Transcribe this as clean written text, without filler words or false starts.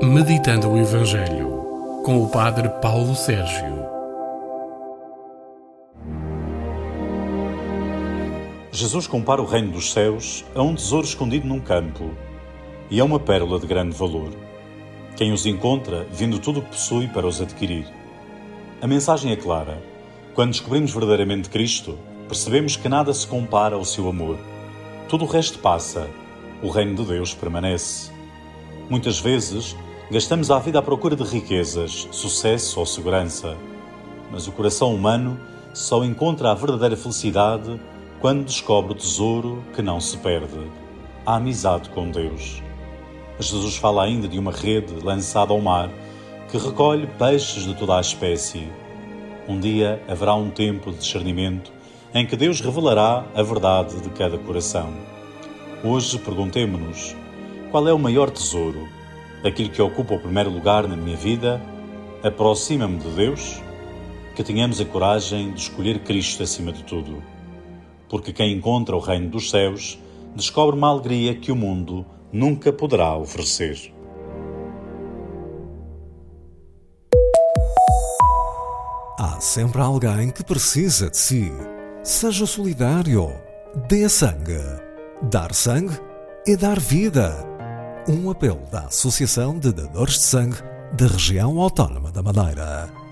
Meditando o Evangelho, com o Padre Paulo Sérgio. Jesus compara o reino dos céus a um tesouro escondido num campo e a uma pérola de grande valor. Quem os encontra, vende tudo o que possui para os adquirir. A mensagem é clara. Quando descobrimos verdadeiramente Cristo, percebemos que nada se compara ao seu amor. Tudo o resto passa. O reino de Deus permanece. Muitas vezes, gastamos a vida à procura de riquezas, sucesso ou segurança. Mas o coração humano só encontra a verdadeira felicidade quando descobre o tesouro que não se perde, a amizade com Deus. Jesus fala ainda de uma rede lançada ao mar que recolhe peixes de toda a espécie. Um dia haverá um tempo de discernimento em que Deus revelará a verdade de cada coração. Hoje perguntemo-nos: qual é o maior tesouro? Aquilo que ocupa o primeiro lugar na minha vida? Aproxima-me de Deus? Que tenhamos a coragem de escolher Cristo acima de tudo. Porque quem encontra o reino dos céus descobre uma alegria que o mundo nunca poderá oferecer. Há sempre alguém que precisa de si. Seja solidário. Dê sangue. Dar sangue é dar vida. Um apelo da Associação de Dadores de Sangue da Região Autónoma da Madeira.